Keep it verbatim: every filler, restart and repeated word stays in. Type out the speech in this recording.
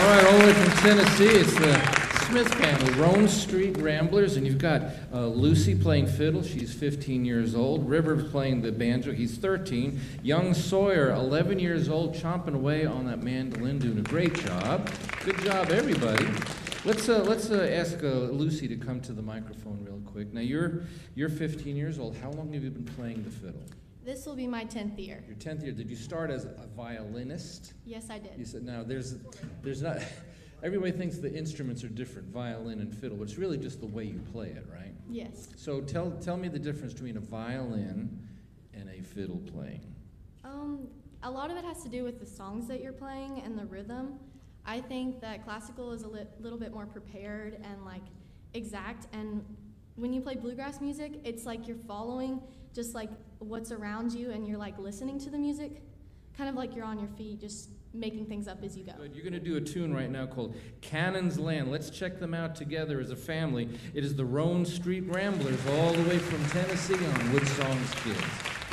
All right, all the way from Tennessee, it's the Smith family, Rome Street Ramblers, and you've got uh, Lucy playing fiddle, she's fifteen years old, Rivers playing the banjo, he's thirteen, young Sawyer, eleven years old, chomping away on that mandolin, doing a great job. Good job, everybody. Let's uh, let's uh, ask uh, Lucy to come to the microphone real quick. Now, you're, you're fifteen years old. How long have you been playing the fiddle? This will be my tenth year. Your tenth year. Did you start as a violinist? Yes, I did. You said, now, there's, there's not, everybody thinks the instruments are different, violin and fiddle, but it's really just the way you play it, right? Yes. So tell, tell me the difference between a violin and a fiddle playing. Um, a lot of it has to do with the songs that you're playing and the rhythm. I think that classical is a li little bit more prepared and like exact, and when you play bluegrass music, it's like you're following just like what's around you and you're like listening to the music, kind of like you're on your feet, just making things up as you go. Good. You're going to do a tune right now called Cannon's Land. Let's check them out together as a family. It is the Rome Street Ramblers all the way from Tennessee on Woodsong's Kids.